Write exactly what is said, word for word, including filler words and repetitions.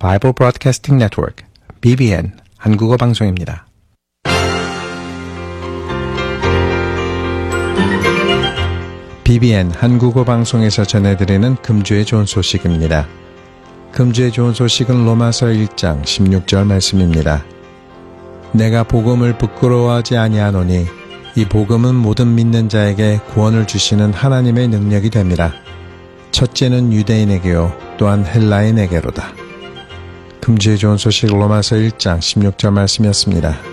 Bible Broadcasting Network, 비비엔 한국어 방송입니다. 비비엔 한국어 방송에서 전해드리는 금주의 좋은 소식입니다. 금주의 좋은 소식은 로마서 일 장 십육 절 말씀입니다. 내가 복음을 부끄러워하지 아니하노니 이 복음은 모든 믿는 자에게 구원을 주시는 하나님의 능력이 됩니다. 첫째는 유대인에게요 또한 헬라인에게로다. 금주의 좋은 소식 로마서 일 장 십육 절 말씀이었습니다.